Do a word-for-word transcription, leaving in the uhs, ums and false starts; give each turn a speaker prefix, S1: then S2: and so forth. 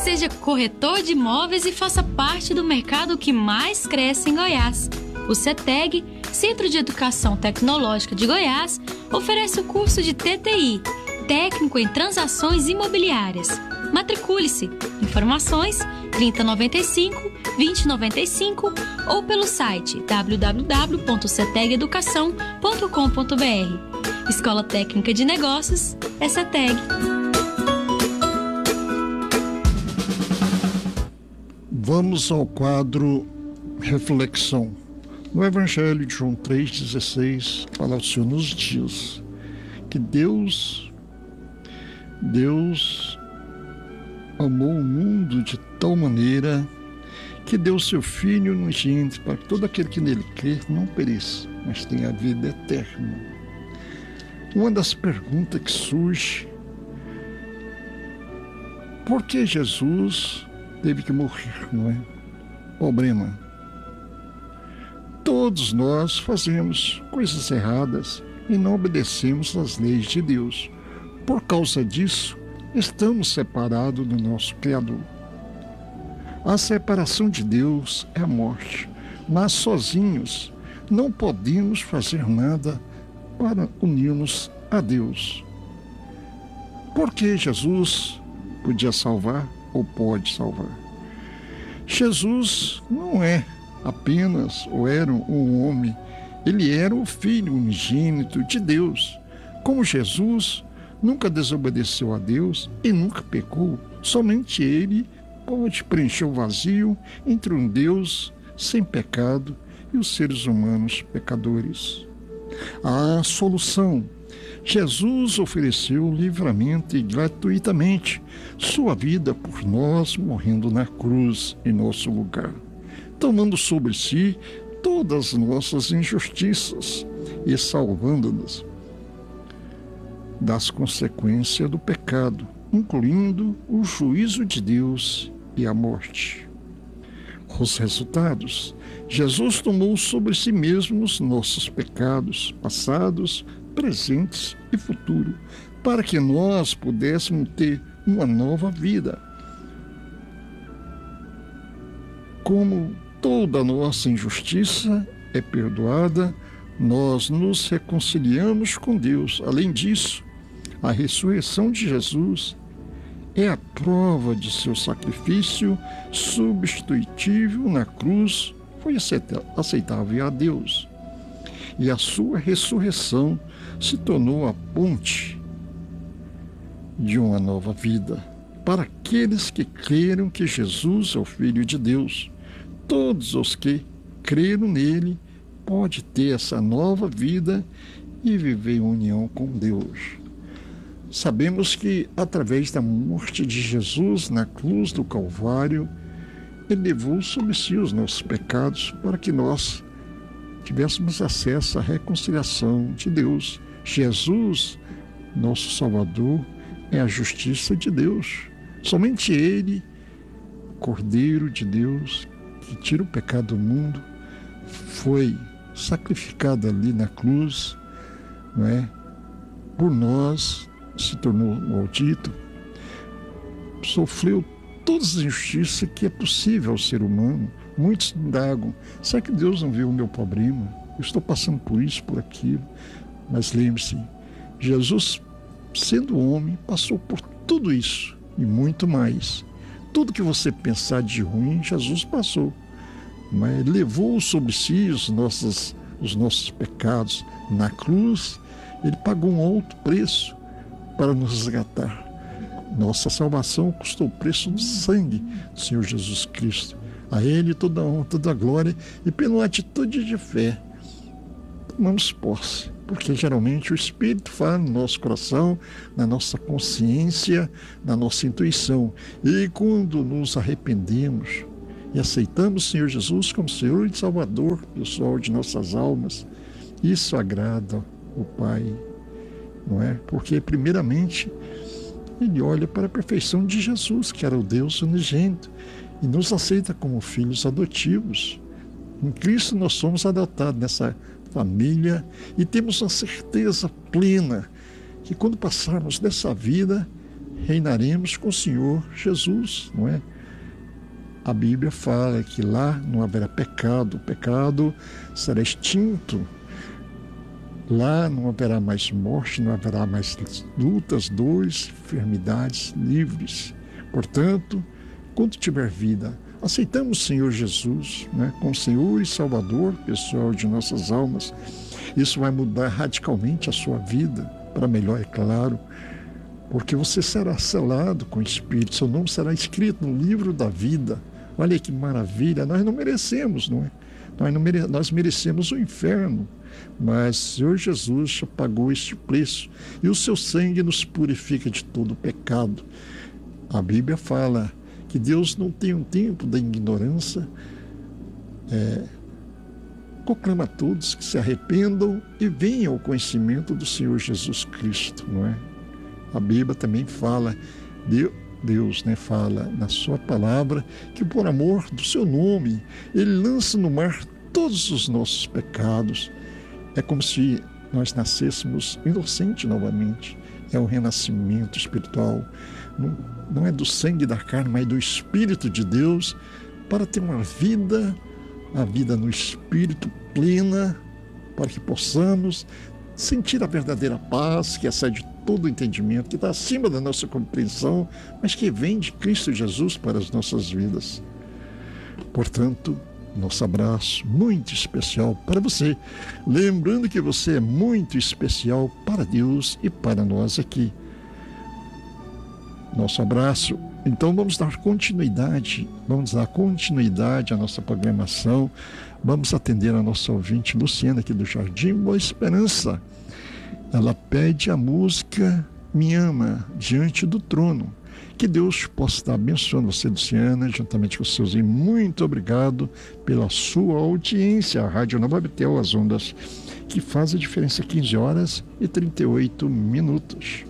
S1: seja corretor de imóveis e faça parte do mercado que mais cresce em Goiás. O CETEG, Centro de Educação Tecnológica de Goiás, oferece o curso de T T I, Técnico em Transações Imobiliárias. Matricule-se. Informações trinta noventa e cinco, vinte noventa e cinco ou pelo site w w w ponto ceteg educação ponto com ponto b r. Escola Técnica de Negócios é CETEG.
S2: Vamos ao quadro Reflexão. No Evangelho de João três dezesseis, a palavra do Senhor nos diz que Deus, Deus amou o mundo de tal maneira que deu seu Filho unigênito para que todo aquele que nele crer não pereça, mas tenha a vida eterna. Uma das perguntas que surge: por que Jesus teve que morrer, não é? Problema. Todos nós fazemos coisas erradas e não obedecemos às leis de Deus. Por causa disso, estamos separados do nosso Criador. A separação de Deus é a morte, mas sozinhos não podemos fazer nada para unir-nos a Deus. Por que Jesus podia salvar ou pode salvar? Jesus não é apenas ou era um homem, ele era o Filho unigênito de Deus. Como Jesus nunca desobedeceu a Deus e nunca pecou, somente ele pode preencher o vazio entre um Deus sem pecado e os seres humanos pecadores. A solução: Jesus ofereceu livremente e gratuitamente sua vida por nós, morrendo na cruz em nosso lugar, tomando sobre si todas as nossas injustiças e salvando-nos das consequências do pecado, incluindo o juízo de Deus e a morte. Os resultados: Jesus tomou sobre si mesmo os nossos pecados, passados, presentes e futuro, para que nós pudéssemos ter uma nova vida. Como toda nossa injustiça é perdoada, nós nos reconciliamos com Deus. Além disso, a ressurreição de Jesus é a prova de seu sacrifício substitutivo na cruz, foi aceitável a Deus. E a sua ressurreição se tornou a ponte de uma nova vida para aqueles que creram que Jesus é o Filho de Deus. Todos os que creram nele podem ter essa nova vida e viver em união com Deus. Sabemos que, através da morte de Jesus na cruz do Calvário, ele levou sobre si os nossos pecados para que nós tivéssemos acesso à reconciliação de Deus. Jesus, nosso Salvador, é a justiça de Deus. Somente ele, Cordeiro de Deus, que tira o pecado do mundo, foi sacrificado ali na cruz, não é? Por nós, se tornou maldito, sofreu todas as injustiças que é possível ao ser humano. Muitos indagam: será que Deus não viu o meu problema? Eu estou passando por isso, por aquilo. Mas lembre-se, Jesus, sendo homem, passou por tudo isso e muito mais. Tudo que você pensar de ruim, Jesus passou. Mas levou sobre si os nossos, os nossos pecados na cruz. Ele pagou um alto preço para nos resgatar. Nossa salvação custou o preço do sangue do Senhor Jesus Cristo. A Ele toda a honra, toda a glória, e pela atitude de fé tomamos posse, porque geralmente o Espírito fala no nosso coração, na nossa consciência, na nossa intuição. E quando nos arrependemos e aceitamos o Senhor Jesus como Senhor e Salvador pessoal de nossas almas, isso agrada o Pai, não é? Porque primeiramente ele olha para a perfeição de Jesus, que era o Deus unigênito, e nos aceita como filhos adotivos. Em Cristo nós somos adotados nessa família e temos a certeza plena que quando passarmos dessa vida, reinaremos com o Senhor Jesus, não é? A Bíblia fala que lá não haverá pecado, o pecado será extinto. Lá não haverá mais morte, não haverá mais lutas, dores, enfermidades, livres. Portanto, quando tiver vida, aceitamos o Senhor Jesus, né, como Senhor e Salvador pessoal de nossas almas. Isso vai mudar radicalmente a sua vida, para melhor, é claro, porque você será selado com o Espírito, seu nome será escrito no livro da vida. Olha que maravilha, nós não merecemos, não é? Nós, não mere... nós merecemos o inferno, mas o Senhor Jesus já pagou este preço e o seu sangue nos purifica de todo pecado. A Bíblia fala que Deus não tem um tempo da ignorância, é, proclama a todos que se arrependam e venham ao conhecimento do Senhor Jesus Cristo, não é? A Bíblia também fala, Deus, né, fala na sua palavra que por amor do seu nome, Ele lança no mar todos os nossos pecados. É como se nós nascêssemos inocentes novamente. É um renascimento espiritual. Não, não é do sangue da carne, mas do Espírito de Deus, para ter uma vida, a vida no Espírito plena, para que possamos sentir a verdadeira paz que excede todo o entendimento, que está acima da nossa compreensão, mas que vem de Cristo Jesus para as nossas vidas. Portanto, nosso abraço muito especial para você, lembrando que você é muito especial para Deus e para nós aqui. Nosso abraço. Então vamos dar continuidade, vamos dar continuidade à nossa programação, vamos atender a nossa ouvinte Luciana aqui do Jardim Boa Esperança. Ela pede a música Me Ama Diante do Trono. Que Deus possa estar abençoando você, Luciana, juntamente com os seus. E muito obrigado pela sua audiência. A Rádio Nova Betel, as ondas que faz a diferença, quinze horas e trinta e oito minutos.